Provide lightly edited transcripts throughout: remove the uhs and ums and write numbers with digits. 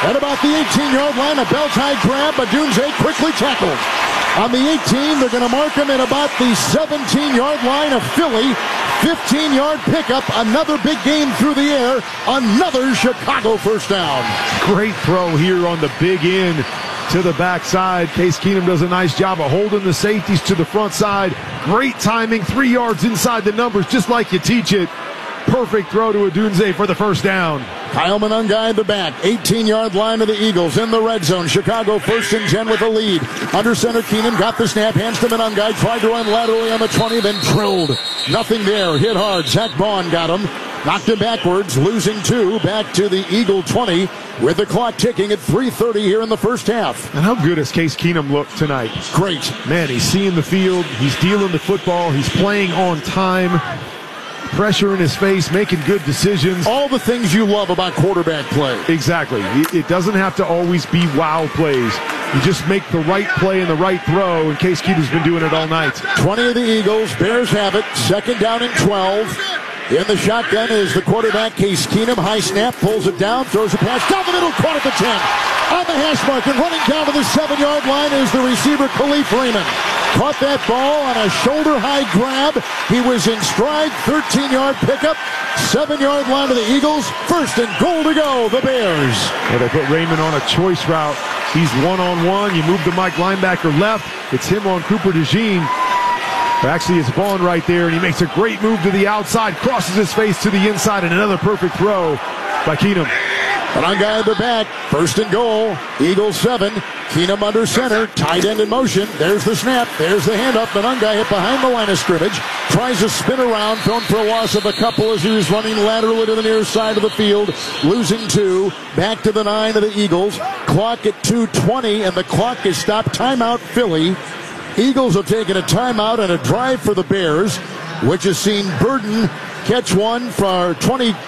At about the 18-yard line, a belt-high grab, but Dunze quickly tackled. On the 18, they're going to mark him at about the 17-yard line of Philly. 15-yard pickup, another big game through the air, another Chicago first down. Great throw here on the big end to the backside. Case Keenum does a nice job of holding the safeties to the front side. Great timing, 3 yards inside the numbers, just like you teach it. Perfect throw to Odunze for the first down. Kyle Monangai at the back. 18-yard line of the Eagles in the red zone. Chicago 1st and 10 with the lead. Under center, Keenum got the snap. Hands to Monangai. Tried to run laterally on the 20, then drilled. Nothing there. Hit hard. Zach Bond got him. Knocked him backwards, losing 2. Back to the Eagle 20 with the clock ticking at 3:30 here in the first half. And how good has Case Keenum looked tonight? Great. Man, he's seeing the field. He's dealing the football. He's playing on time. Pressure in his face, making good decisions. All the things you love about quarterback play. Exactly. It doesn't have to always be wow plays. You just make the right play and the right throw, and Case Keenum's been doing it all night. 20 of the Eagles. Bears have it. 2nd down and 12. In the shotgun is the quarterback, Case Keenum. High snap, pulls it down, throws a pass down the middle, caught at the 10. On the hash mark and running down to the 7-yard line is the receiver, Khalif Raymond. Caught that ball on a shoulder-high grab. He was in stride, 13-yard pickup, 7-yard line to the Eagles. 1st and goal to go, the Bears. Well, they put Raymond on a choice route. He's one-on-one. You move the Mike linebacker left. It's him on Cooper DeJean. Actually, it's Vaughn right there, and he makes a great move to the outside, crosses his face to the inside, and another perfect throw by Keenum. Monangai at the back, 1st and goal. Eagles 7. Keenum under center, tight end in motion. There's the snap, there's the handoff. Monangai hit behind the line of scrimmage. Tries to spin around, thrown for a loss of a couple as he was running laterally to the near side of the field. Losing 2. Back to the 9 of the Eagles. Clock at 2:20, and the clock is stopped. Timeout, Philly. Eagles have taken a timeout and a drive for the Bears, which has seen Burden catch one for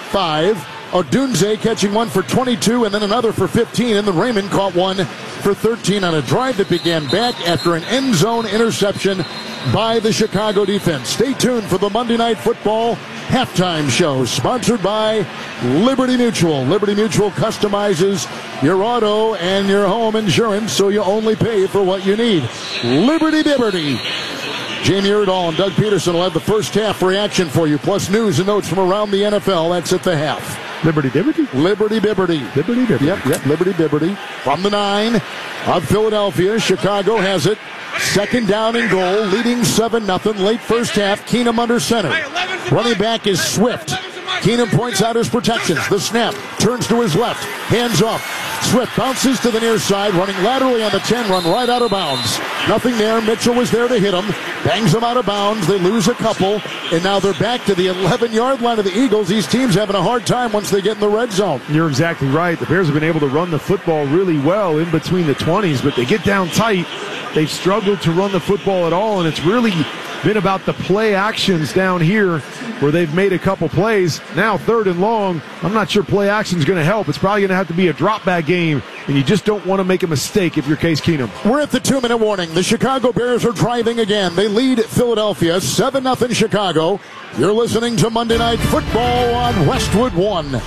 25. Odunze catching one for 22 and then another for 15, and then Raymond caught one for 13 on a drive that began back after an end zone interception by the Chicago defense. Stay tuned for the Monday Night Football halftime show, sponsored by Liberty Mutual. Liberty Mutual customizes your auto and your home insurance so you only pay for what you need. Liberty Liberty. Jamie Erdahl and Doug Peterson will have the first half reaction for you, plus news and notes from around the NFL. That's at the half. Liberty Liberty? Liberty Liberty. Liberty Liberty. Yep, Liberty Liberty. From the 9 of Philadelphia, Chicago has it. 2nd down and goal, leading 7-0, late first half. Keenum under center. Running back is Swift. Keenum points out his protections. The snap, turns to his left, hands off. Swift bounces to the near side, running laterally on the 10, run right out of bounds. Nothing there. Mitchell was there to hit him. Bangs him out of bounds. They lose a couple, and now they're back to the 11-yard line of the Eagles. These teams having a hard time once they get in the red zone. You're exactly right. The Bears have been able to run the football really well in between the 20s, but they get down tight. They've struggled to run the football at all, and it's really been about the play actions down here where they've made a couple plays. Now 3rd and long, I'm not sure play action is going to help. It's probably going to have to be a drop back game, and you just don't want to make a mistake if you're Case Keenum. We're at the 2-minute warning. The Chicago Bears are driving again. They lead Philadelphia 7-0 Chicago. You're listening to Monday Night Football on Westwood One.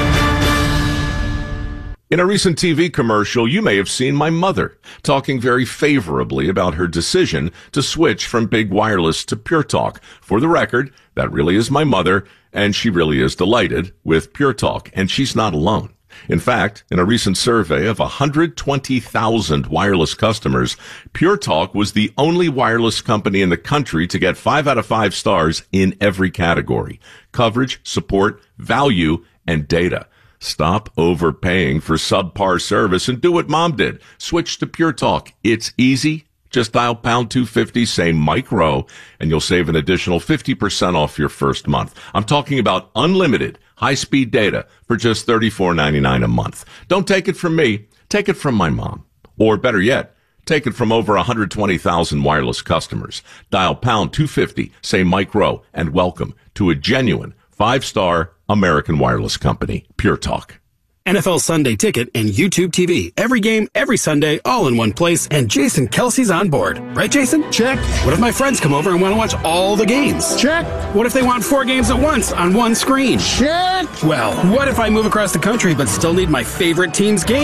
In a recent TV commercial, you may have seen my mother talking very favorably about her decision to switch from Big Wireless to Pure Talk. For the record, that really is my mother, and she really is delighted with Pure Talk, and she's not alone. In fact, in a recent survey of 120,000 wireless customers, Pure Talk was the only wireless company in the country to get 5 out of 5 stars in every category: coverage, support, value, and data. Stop overpaying for subpar service and do what Mom did. Switch to Pure Talk. It's easy. Just dial pound 250, say Mike Rowe, and you'll save an additional 50% off your first month. I'm talking about unlimited high-speed data for just $34.99 a month. Don't take it from me. Take it from my mom. Or better yet, take it from over 120,000 wireless customers. Dial pound 250, say Mike Rowe, and welcome to a genuine 5-star American wireless company, Pure Talk. NFL Sunday Ticket and YouTube TV. Every game, every Sunday, all in one place. And Jason Kelsey's on board. Right, Jason? Check. What if my friends come over and want to watch all the games? Check. What if they want 4 games at once on one screen? Check. Well, what if I move across the country but still need my favorite team's game?